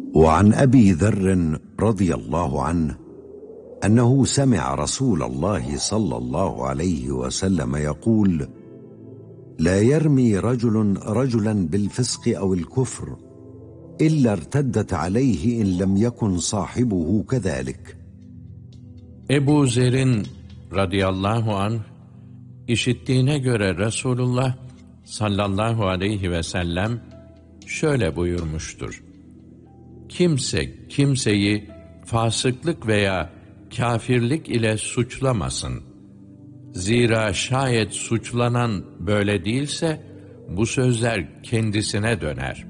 وعن أبي ذر رضي الله عنه أنه سمع رسول الله صلى الله عليه وسلم يقول: لا يرمي رجل رجلا بالفسق أو الكفر إلا ارتدت عليه إن لم يكن صاحبه كذلك. Ebu Zer'in radıyallahu anh işittiğine göre Resulullah sallallahu aleyhi ve sellem şöyle buyurmuştur: Kimse kimseyi fasıklık veya kâfirlik ile suçlamasın. Zira şayet suçlanan böyle değilse bu sözler kendisine döner.